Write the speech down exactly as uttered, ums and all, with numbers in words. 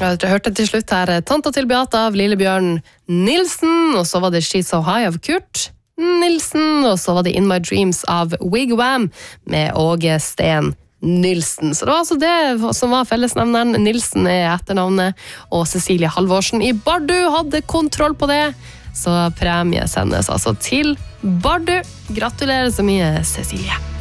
Jeg hørte til slutt her Tanta til Beata av Lillebjørn Nilsen, og så var det She's So High av Kurt Nilsen, og så var det In My Dreams av Wigwam med Åge Sten Nilsen. Så det var altså det som var fellesnevneren. Nilsen er etternavnet, og Cecilie Halvorsen i Bardu hadde kontroll på det. Så premie sendes altså til Bardu. Gratulerer så mye, Cecilie.